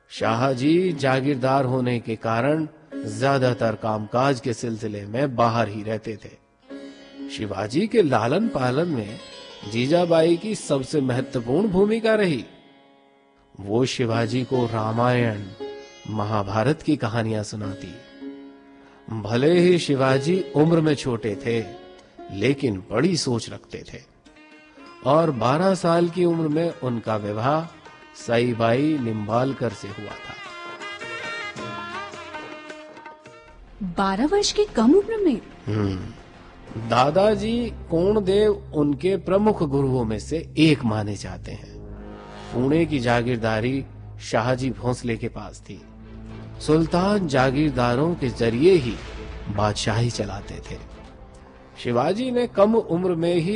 शाहजी जागीरदार होने के कारण ज्यादातर कामकाज के सिलसिले में बाहर ही रहते थे। शिवाजी के लालन पालन में जीजाबाई की सबसे महत्वपूर्ण भूमिका रही। वो शिवाजी को रामायण, महाभारत की कहानियां सुनाती। भले ही शिवाजी उम्र में छोटे थे, लेकिन बड़ी सोच रखते थे और 12 साल की उम्र में उनका विवाह साईबाई निंबालकर से हुआ था। 12 वर्ष की कम उम्र में? दादाजी कोणदेव उनके प्रमुख गुरुओं में से एक माने जाते हैं। पुणे की जागीरदारी शाहजी भोंसले के पास थी। सुल्तान जागीरदारों के जरिए ही बादशाही चलाते थे। शिवाजी ने कम उम्र में ही